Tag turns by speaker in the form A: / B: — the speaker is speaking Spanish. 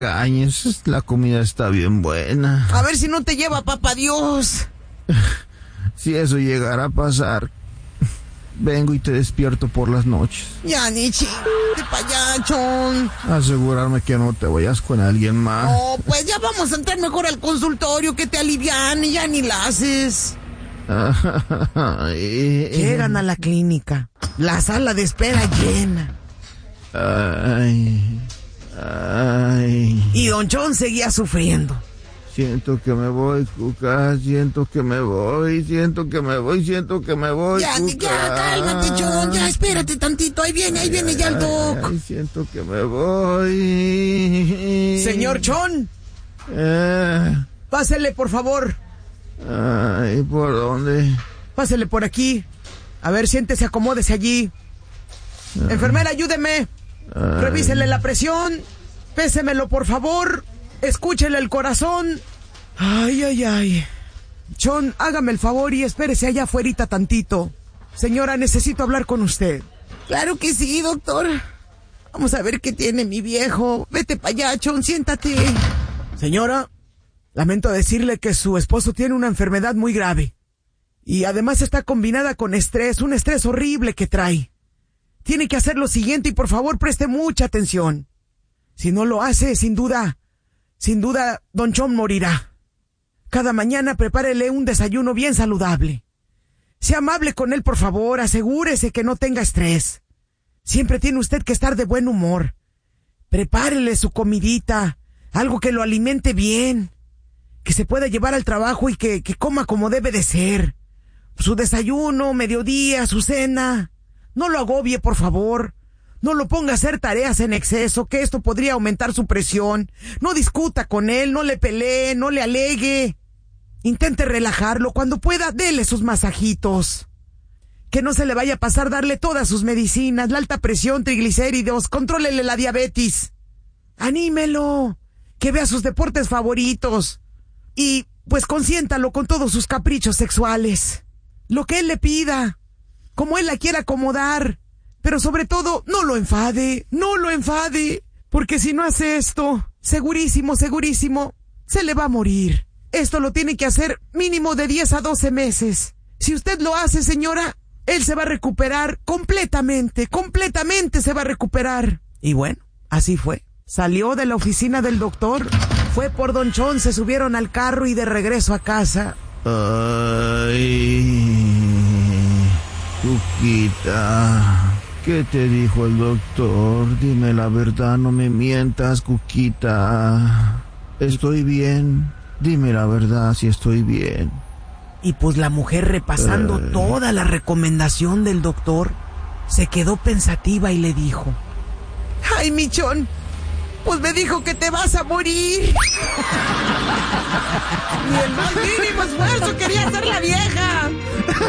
A: regañes, la comida está bien buena.
B: A ver si no te lleva papá Dios.
A: Si eso llegara a pasar, vengo y te despierto por las noches.
B: Ya, Nichi, de payacho.
A: Asegurarme que no te vayas con alguien más.
B: Oh, pues ya vamos a entrar mejor al consultorio, que te alivian y ya ni la haces. Llegan a la clínica, la sala de espera llena. Y Don Chon seguía sufriendo.
A: Siento que me voy, Cuca, siento que me voy.
B: Ya,
A: Cuca.
B: ya, cálmate, Chon, ya, espérate tantito, ahí viene ya el doc.
A: Ay, siento que me voy.
B: Señor Chon, pásele, por favor.
A: Ay, ¿por dónde?
B: Pásele por aquí. A ver, siéntese, acomódese allí. Enfermera, ayúdeme. Revísele la presión. Pésemelo, por favor. Escúchele el corazón. Ay. Chon, hágame el favor y espérese allá afuerita tantito. Señora, necesito hablar con usted. Claro que sí, doctor. Vamos a ver qué tiene mi viejo. Vete para allá, Chon, siéntate. Señora, lamento decirle que su esposo tiene una enfermedad muy grave. Y además está combinada con estrés, un estrés horrible que trae. Tiene que hacer lo siguiente y por favor preste mucha atención. Si no lo hace, sin duda, Don Chon morirá. Cada mañana prepárele un desayuno bien saludable. Sea amable con él, por favor, asegúrese que no tenga estrés. Siempre tiene usted que estar de buen humor. Prepárele su comidita, algo que lo alimente bien, que se pueda llevar al trabajo y que coma como debe de ser. Su desayuno, mediodía, su cena. No lo agobie, por favor. No lo ponga a hacer tareas en exceso, que esto podría aumentar su presión. No discuta con él, no le pelee, no le alegue. Intente relajarlo. Cuando pueda, dele sus masajitos. Que no se le vaya a pasar darle todas sus medicinas, la alta presión, triglicéridos, contrólele la diabetes. Anímelo, que vea sus deportes favoritos. Y, pues, consiéntalo con todos sus caprichos sexuales. Lo que él le pida, como él la quiera acomodar. Pero sobre todo, no lo enfade, porque si no hace esto, segurísimo, se le va a morir. Esto lo tiene que hacer mínimo de 10 a 12 meses. Si usted lo hace, señora, él se va a recuperar completamente se va a recuperar. Y bueno, así fue. Salió de la oficina del doctor, fue por Don Chon, se subieron al carro y de regreso a casa.
A: Ay, Cuquita. ¿Qué te dijo el doctor? Dime la verdad, no me mientas, Cuquita. ¿Estoy bien? Dime la verdad si estoy bien.
B: Y pues la mujer, repasando toda la recomendación del doctor, se quedó pensativa y le dijo: ¡ay, Michón! Pues me dijo que te vas a morir. Ni el más mínimo esfuerzo quería hacer la vieja.